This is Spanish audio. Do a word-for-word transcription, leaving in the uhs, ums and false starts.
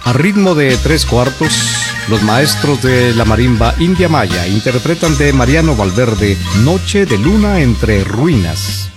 A ritmo de tres cuartos, los maestros de la marimba India Maya interpretan de Mariano Valverde Noche de luna entre ruinas.